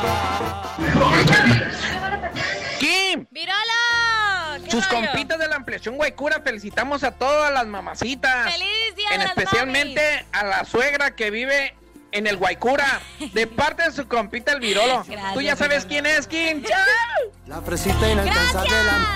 Kim, ¡Virola! ¿Qué sus rollo? compitas de la ampliación Guaycura, felicitamos a todas las mamacitas. ¡Feliz día de las Especialmente a la suegra que vive en el Guaycura, de parte de su compita el Virolo. Gracias, Tú ya sabes quién es, Kim. ¡Chao! La fresita inalcanzable. ¡Gracias!